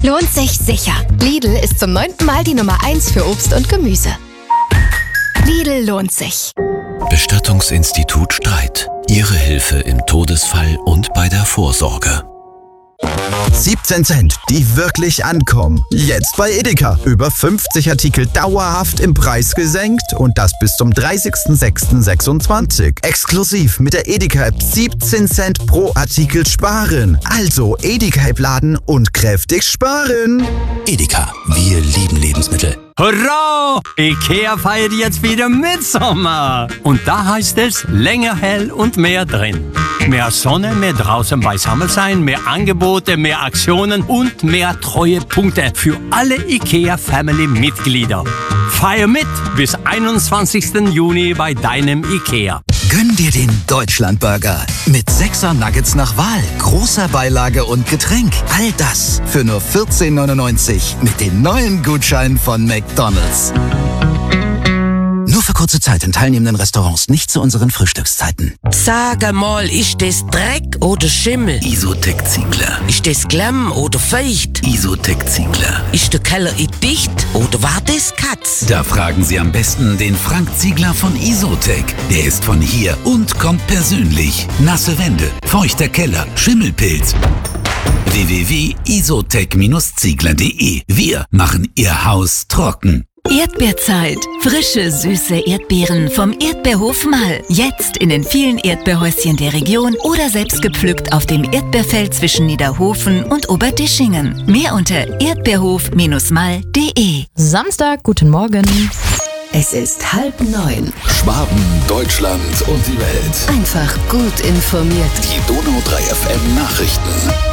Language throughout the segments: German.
Lohnt sich sicher. Lidl ist zum 9. Mal die Nummer 1 für Obst und Gemüse. Lidl lohnt sich. Bestattungsinstitut Streit. Ihre Hilfe im Todesfall und bei der Vorsorge. 17 Cent, die wirklich ankommen. Jetzt bei Edeka. Über 50 Artikel dauerhaft im Preis gesenkt und das bis zum 30.06.26. Exklusiv mit der Edeka-App 17 Cent pro Artikel sparen. Also Edeka-App laden und kräftig sparen. Edeka, wir lieben Lebensmittel. Hurra! Ikea feiert jetzt wieder Mitsommer. Und da heißt es länger hell und mehr drin. Mehr Sonne, mehr draußen beisammen sein, mehr Angebote, mehr Aktionen und mehr Treuepunkte für alle Ikea-Family-Mitglieder. Feier mit bis 21. Juni bei deinem Ikea. Gönn dir den Deutschlandburger mit 6er Nuggets nach Wahl, großer Beilage und Getränk. All das für nur 14,99 mit den neuen Gutscheinen von McDonald's. Nur für kurze Zeit in teilnehmenden Restaurants, nicht zu unseren Frühstückszeiten. Sag mal, ist das Dreck oder Schimmel? Isotec Ziegler. Ist das Klamm oder feucht? Isotec Ziegler. Ist der Keller dicht oder war das Katz? Da fragen Sie am besten den Frank Ziegler von Isotec. Der ist von hier und kommt persönlich. Nasse Wände, feuchter Keller, Schimmelpilz. www.isotec-ziegler.de. Wir machen Ihr Haus trocken. Erdbeerzeit. Frische, süße Erdbeeren vom Erdbeerhof Mall. Jetzt in den vielen Erdbeerhäuschen der Region oder selbst gepflückt auf dem Erdbeerfeld zwischen Niederhofen und Oberdischingen. Mehr unter erdbeerhof-mall.de. Samstag, guten Morgen. Es ist 8:30. Schwaben, Deutschland und die Welt. Einfach gut informiert. Die Donau 3 FM Nachrichten.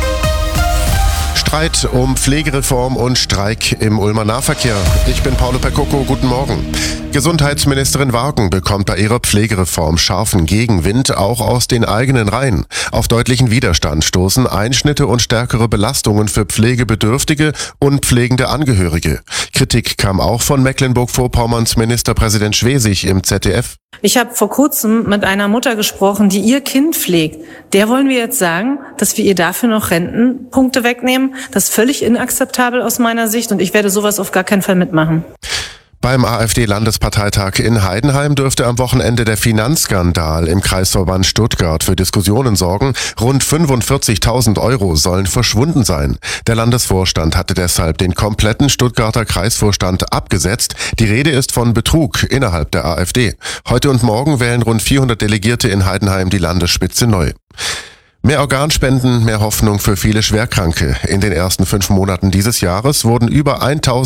Streit um Pflegereform und Streik im Ulmer Nahverkehr. Ich bin Paolo Percocco, guten Morgen. Gesundheitsministerin Wagen bekommt bei ihrer Pflegereform scharfen Gegenwind, auch aus den eigenen Reihen. Auf deutlichen Widerstand stoßen Einschnitte und stärkere Belastungen für Pflegebedürftige und pflegende Angehörige. Kritik kam auch von Mecklenburg-Vorpommerns Ministerpräsident Schwesig im ZDF. Ich habe vor kurzem mit einer Mutter gesprochen, die ihr Kind pflegt. Der wollen wir jetzt sagen, dass wir ihr dafür noch Rentenpunkte wegnehmen? Das ist völlig inakzeptabel aus meiner Sicht und ich werde sowas auf gar keinen Fall mitmachen. Beim AfD-Landesparteitag in Heidenheim dürfte am Wochenende der Finanzskandal im Kreisverband Stuttgart für Diskussionen sorgen. Rund 45.000 Euro sollen verschwunden sein. Der Landesvorstand hatte deshalb den kompletten Stuttgarter Kreisvorstand abgesetzt. Die Rede ist von Betrug innerhalb der AfD. Heute und morgen wählen rund 400 Delegierte in Heidenheim die Landesspitze neu. Mehr Organspenden, mehr Hoffnung für viele Schwerkranke. In den ersten 5 Monaten dieses Jahres wurden über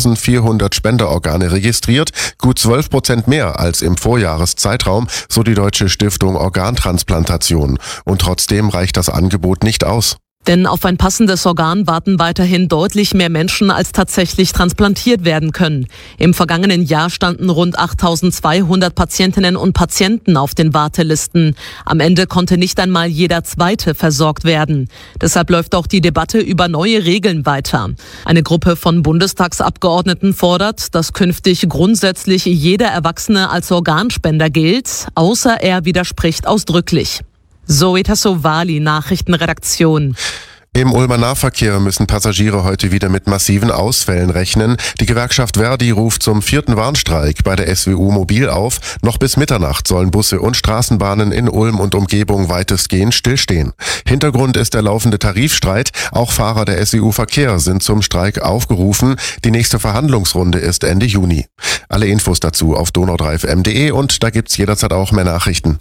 1.400 Spenderorgane registriert, gut 12% mehr als im Vorjahreszeitraum, so die Deutsche Stiftung Organtransplantation. Und trotzdem reicht das Angebot nicht aus. Denn auf ein passendes Organ warten weiterhin deutlich mehr Menschen, als tatsächlich transplantiert werden können. Im vergangenen Jahr standen rund 8.200 Patientinnen und Patienten auf den Wartelisten. Am Ende konnte nicht einmal jeder Zweite versorgt werden. Deshalb läuft auch die Debatte über neue Regeln weiter. Eine Gruppe von Bundestagsabgeordneten fordert, dass künftig grundsätzlich jeder Erwachsene als Organspender gilt, außer er widerspricht ausdrücklich. Zoe Tassovali, Nachrichtenredaktion. Im Ulmer Nahverkehr müssen Passagiere heute wieder mit massiven Ausfällen rechnen. Die Gewerkschaft Verdi ruft zum 4. Warnstreik bei der SWU Mobil auf. Noch bis Mitternacht sollen Busse und Straßenbahnen in Ulm und Umgebung weitestgehend stillstehen. Hintergrund ist der laufende Tarifstreit. Auch Fahrer der SWU Verkehr sind zum Streik aufgerufen. Die nächste Verhandlungsrunde ist Ende Juni. Alle Infos dazu auf donau3fm.de und da gibt's jederzeit auch mehr Nachrichten.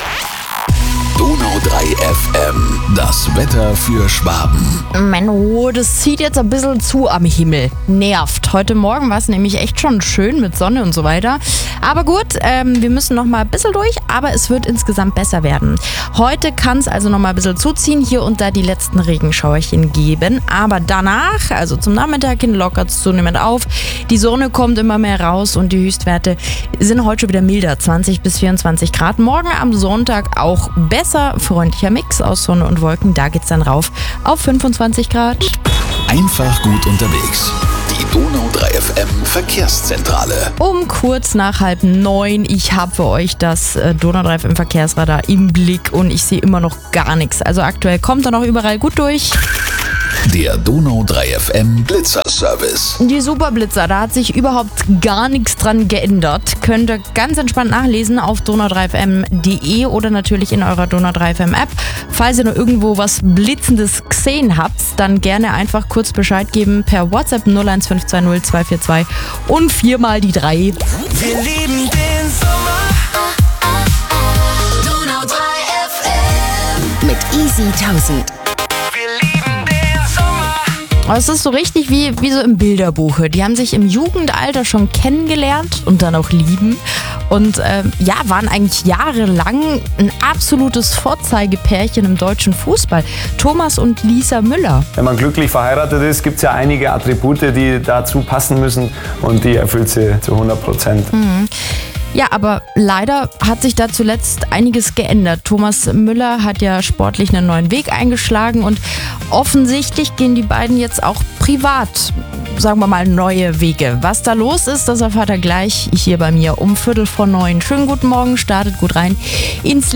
Donau 3 FM, das Wetter für Schwaben. Menno, das zieht jetzt ein bisschen zu am Himmel. Nervt. Heute Morgen war es nämlich echt schon schön mit Sonne und so weiter. Aber gut, wir müssen noch mal ein bisschen durch, aber es wird insgesamt besser werden. Heute kann es also noch mal ein bisschen zuziehen, hier und da die letzten Regenschauerchen geben. Aber danach, also zum Nachmittag hin, lockert es zunehmend auf. Die Sonne kommt immer mehr raus und die Höchstwerte sind heute schon wieder milder, 20 bis 24 Grad. Morgen am Sonntag auch besser, freundlicher Mix aus Sonne und Wolken. Da geht's dann rauf auf 25 Grad. Einfach gut unterwegs. Die Donau 3 FM Verkehrszentrale. Um kurz nach 8:30. Ich habe für euch das Donau 3 FM Verkehrsradar im Blick und ich sehe immer noch gar nichts. Also aktuell kommt er noch überall gut durch. Der Donau 3 FM Blitzer-Service. Die Superblitzer, da hat sich überhaupt gar nichts dran geändert. Könnt ihr ganz entspannt nachlesen auf donau3fm.de oder natürlich in eurer Donau 3 FM App. Falls ihr noch irgendwo was Blitzendes gesehen habt, dann gerne einfach kurz Bescheid geben per WhatsApp 01520 242 und 4 mal die 3. Wir lieben den Sommer. Donau 3 FM. Mit Easy 1000. Aber es ist so richtig wie so im Bilderbuche. Die haben sich im Jugendalter schon kennengelernt und dann auch lieben. Und waren eigentlich jahrelang ein absolutes Vorzeigepärchen im deutschen Fußball. Thomas und Lisa Müller. Wenn man glücklich verheiratet ist, gibt es ja einige Attribute, die dazu passen müssen. Und die erfüllt sie zu 100%. Ja, aber leider hat sich da zuletzt einiges geändert. Thomas Müller hat ja sportlich einen neuen Weg eingeschlagen und offensichtlich gehen die beiden jetzt auch privat, sagen wir mal, neue Wege. Was da los ist, das erfahrt ihr gleich hier bei mir um 8:45. Schönen guten Morgen, startet gut rein ins